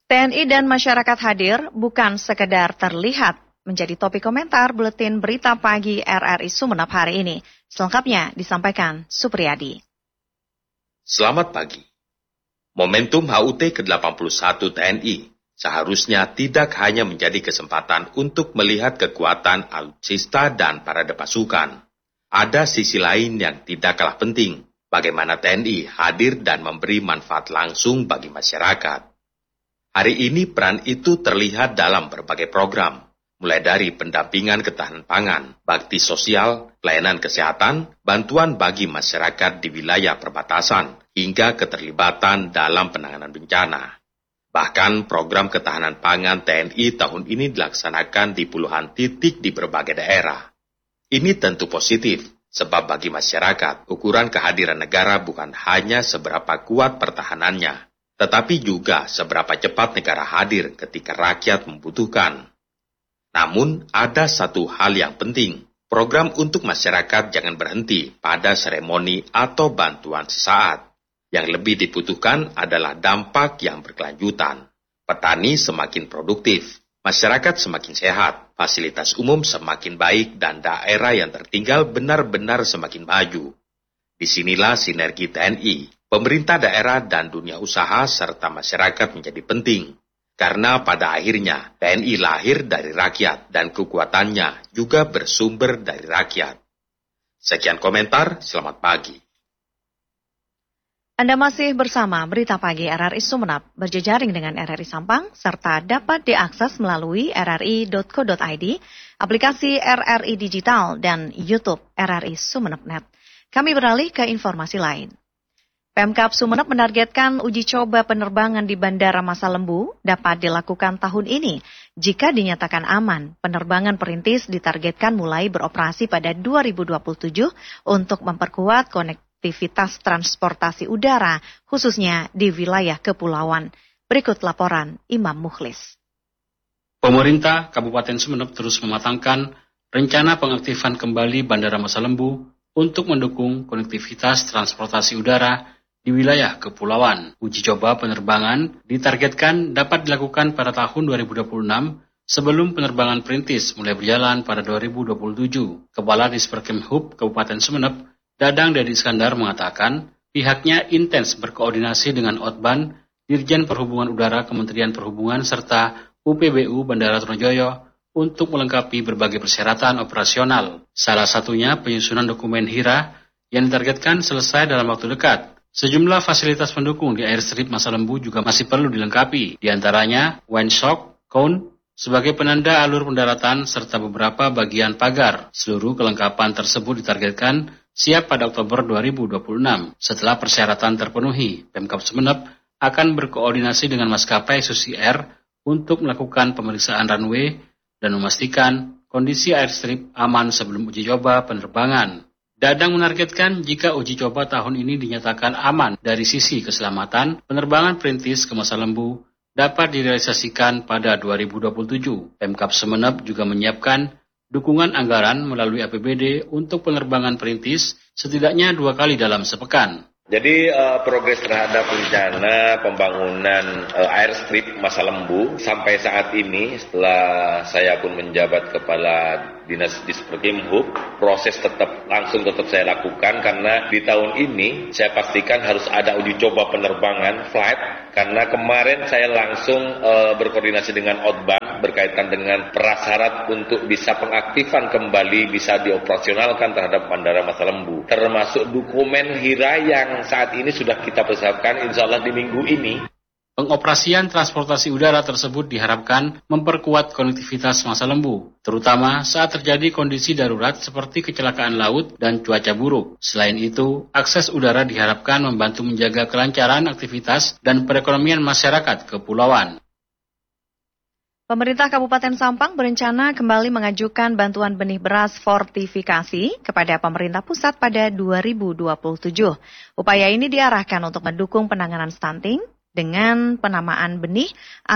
TNI dan masyarakat hadir bukan sekedar terlihat, menjadi topik komentar Buletin Berita Pagi RRI Sumeneb hari ini. Selengkapnya disampaikan Supriyadi. Selamat pagi. Momentum HUT ke-81 TNI seharusnya tidak hanya menjadi kesempatan untuk melihat kekuatan alutsista dan parade pasukan. Ada sisi lain yang tidak kalah penting, bagaimana TNI hadir dan memberi manfaat langsung bagi masyarakat. Hari ini peran itu terlihat dalam berbagai program, mulai dari pendampingan ketahanan pangan, bakti sosial, pelayanan kesehatan, bantuan bagi masyarakat di wilayah perbatasan, hingga keterlibatan dalam penanganan bencana. Bahkan program ketahanan pangan TNI tahun ini dilaksanakan di puluhan titik di berbagai daerah. Ini tentu positif, sebab bagi masyarakat, ukuran kehadiran negara bukan hanya seberapa kuat pertahanannya, tetapi juga seberapa cepat negara hadir ketika rakyat membutuhkan. Namun, ada satu hal yang penting. Program untuk masyarakat jangan berhenti pada seremoni atau bantuan sesaat. Yang lebih dibutuhkan adalah dampak yang berkelanjutan. Petani semakin produktif, masyarakat semakin sehat, fasilitas umum semakin baik, dan daerah yang tertinggal benar-benar semakin maju. Disinilah sinergi TNI, pemerintah daerah dan dunia usaha serta masyarakat menjadi penting. Karena pada akhirnya TNI lahir dari rakyat dan kekuatannya juga bersumber dari rakyat. Sekian komentar, selamat pagi. Anda masih bersama Berita Pagi RRI Sumeneb, berjejaring dengan RRI Sampang, serta dapat diakses melalui rri.co.id, aplikasi RRI Digital, dan YouTube RRI Sumeneb.net. Kami beralih ke informasi lain. Pemkab Sumeneb menargetkan uji coba penerbangan di Bandara Masa Lembu dapat dilakukan tahun ini. Jika dinyatakan aman, penerbangan perintis ditargetkan mulai beroperasi pada 2027 untuk memperkuat konektivitas transportasi udara, khususnya di wilayah kepulauan. Berikut laporan Imam Mukhlis. Pemerintah Kabupaten Sumeneb terus mematangkan rencana pengaktifan kembali Bandara Masa Lembu untuk mendukung konektivitas transportasi udara di wilayah kepulauan. Uji coba penerbangan ditargetkan dapat dilakukan pada tahun 2026 sebelum penerbangan perintis mulai berjalan pada 2027. Kepala Disperkimhub Kabupaten Sumeneb, Dadang Dedi Iskandar mengatakan pihaknya intens berkoordinasi dengan Otban, Dirjen Perhubungan Udara Kementerian Perhubungan serta UPBU Bandara Trunojoyo untuk melengkapi berbagai persyaratan operasional. Salah satunya penyusunan dokumen HIRA yang ditargetkan selesai dalam waktu dekat. Sejumlah fasilitas pendukung di airstrip Masa Lembu juga masih perlu dilengkapi, di antaranya windshock, cone, sebagai penanda alur pendaratan serta beberapa bagian pagar. Seluruh kelengkapan tersebut ditargetkan siap pada Oktober 2026. Setelah persyaratan terpenuhi, Pemkab Sumeneb akan berkoordinasi dengan maskapai Susi Air untuk melakukan pemeriksaan runway dan memastikan kondisi airstrip aman sebelum uji coba penerbangan. Dadang menargetkan jika uji coba tahun ini dinyatakan aman dari sisi keselamatan, penerbangan perintis ke Masa Lembu dapat direalisasikan pada 2027. Pemkab Sumeneb juga menyiapkan dukungan anggaran melalui APBD untuk penerbangan perintis setidaknya 2 kali dalam sepekan. Jadi progres terhadap rencana pembangunan airstrip Masa Lembu sampai saat ini setelah saya pun menjabat Kepala Dinas Disperkimhub, proses tetap saya lakukan karena di tahun ini saya pastikan harus ada uji coba penerbangan flight karena kemarin saya langsung berkoordinasi dengan Otban berkaitan dengan prasyarat untuk bisa pengaktifan kembali bisa dioperasionalkan terhadap Bandara Masa Lembu, termasuk dokumen HIRA yang saat ini sudah kita persiapkan insya Allah di minggu ini. Pengoperasian transportasi udara tersebut diharapkan memperkuat konektivitas Masa Lembu, terutama saat terjadi kondisi darurat seperti kecelakaan laut dan cuaca buruk. Selain itu, akses udara diharapkan membantu menjaga kelancaran aktivitas dan perekonomian masyarakat kepulauan. Pemerintah Kabupaten Sampang berencana kembali mengajukan bantuan benih beras fortifikasi kepada pemerintah pusat pada 2027. Upaya ini diarahkan untuk mendukung penanganan stunting dengan penanaman benih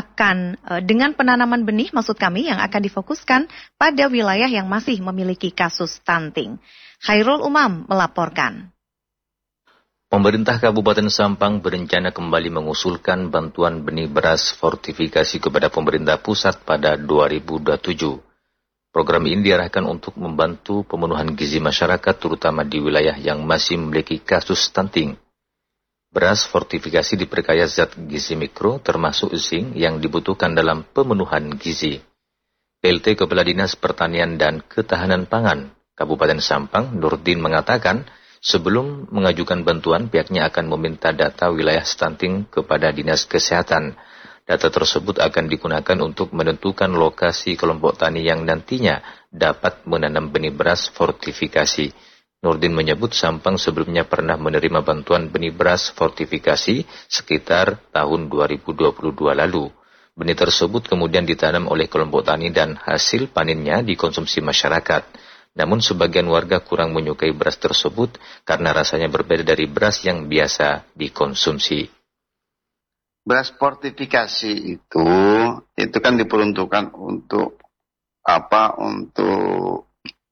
yang akan difokuskan pada wilayah yang masih memiliki kasus stunting. Khairul Umam melaporkan. Pemerintah Kabupaten Sampang berencana kembali mengusulkan bantuan benih beras fortifikasi kepada pemerintah pusat pada 2027. Program ini diarahkan untuk membantu pemenuhan gizi masyarakat terutama di wilayah yang masih memiliki kasus stunting. Beras fortifikasi diperkaya zat gizi mikro termasuk zinc yang dibutuhkan dalam pemenuhan gizi. PLT Kepala Dinas Pertanian dan Ketahanan Pangan Kabupaten Sampang, Nurdin mengatakan, sebelum mengajukan bantuan, pihaknya akan meminta data wilayah stunting kepada Dinas Kesehatan. Data tersebut akan digunakan untuk menentukan lokasi kelompok tani yang nantinya dapat menanam benih beras fortifikasi. Nurdin menyebut Sampang sebelumnya pernah menerima bantuan benih beras fortifikasi sekitar tahun 2022 lalu. Benih tersebut kemudian ditanam oleh kelompok tani dan hasil panennya dikonsumsi masyarakat. Namun sebagian warga kurang menyukai beras tersebut karena rasanya berbeda dari beras yang biasa dikonsumsi. Beras fortifikasi itu kan diperuntukkan untuk apa? Untuk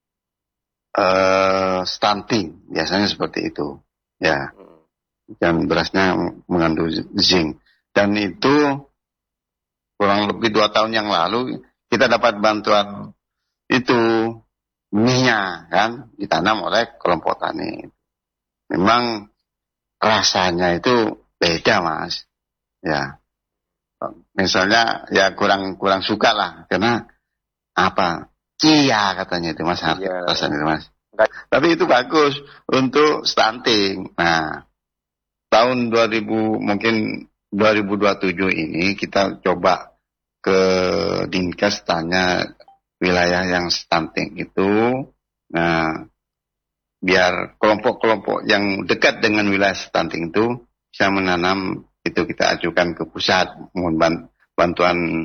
stunting, biasanya seperti itu, ya. Dan berasnya mengandung zinc. Dan itu kurang lebih 2 tahun yang lalu kita dapat bantuan itu minyak kan ditanam oleh kelompok tani. Memang rasanya itu beda, Mas. Ya, misalnya ya kurang suka lah karena apa? Cia katanya itu, Mas. Iya. Rasanya itu, Mas. Tapi itu bagus untuk stunting. Nah, tahun 2027 ini kita coba ke Dinkes tanya wilayah yang stunting itu. Nah, biar kelompok-kelompok yang dekat dengan wilayah stunting itu bisa menanam, itu kita ajukan ke pusat mohon bantuan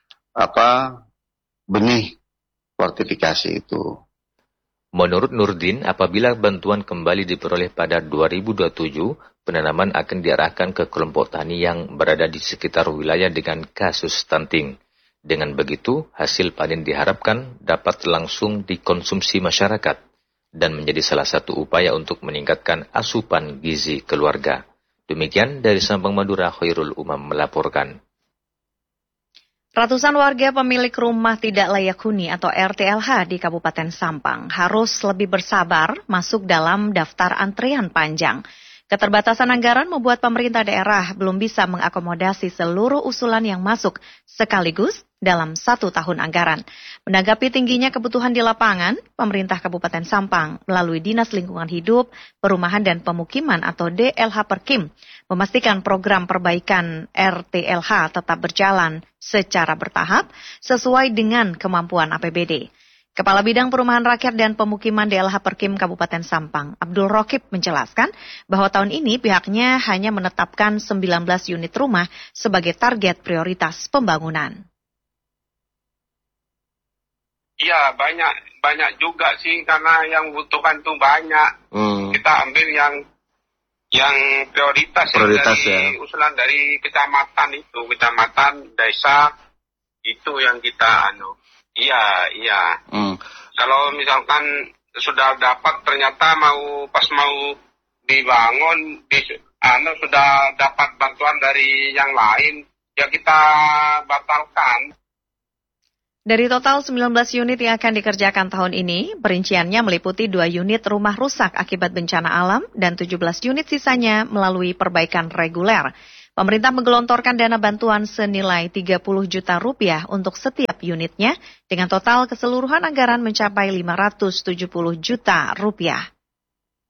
benih fortifikasi itu. Menurut Nurdin, apabila bantuan kembali diperoleh pada 2027, penanaman akan diarahkan ke kelompok tani yang berada di sekitar wilayah dengan kasus stunting. Dengan begitu, hasil panen diharapkan dapat langsung dikonsumsi masyarakat dan menjadi salah satu upaya untuk meningkatkan asupan gizi keluarga. Demikian dari Sampang, Madura, Khairul Umam melaporkan. Ratusan warga pemilik rumah tidak layak huni atau RTLH di Kabupaten Sampang harus lebih bersabar masuk dalam daftar antrian panjang. Keterbatasan anggaran membuat pemerintah daerah belum bisa mengakomodasi seluruh usulan yang masuk sekaligus dalam 1 tahun anggaran. Menanggapi tingginya kebutuhan di lapangan, pemerintah Kabupaten Sampang melalui Dinas Lingkungan Hidup, Perumahan dan Pemukiman atau DLH Perkim memastikan program perbaikan RTLH tetap berjalan secara bertahap sesuai dengan kemampuan APBD. Kepala Bidang Perumahan Rakyat dan Pemukiman DLH Perkim Kabupaten Sampang, Abdul Rokib menjelaskan bahwa tahun ini pihaknya hanya menetapkan 19 unit rumah sebagai target prioritas pembangunan. Iya, banyak juga sih karena yang butuhkan tuh banyak. Kita ambil yang prioritas dari usulan dari kecamatan, desa itu yang kita Iya. Kalau misalkan sudah dapat ternyata mau dibangun sudah dapat bantuan dari yang lain, ya kita batalkan. Dari total 19 unit yang akan dikerjakan tahun ini, perinciannya meliputi 2 unit rumah rusak akibat bencana alam dan 17 unit sisanya melalui perbaikan reguler. Pemerintah menggelontorkan dana bantuan senilai 30 juta rupiah untuk setiap unitnya dengan total keseluruhan anggaran mencapai 570 juta rupiah.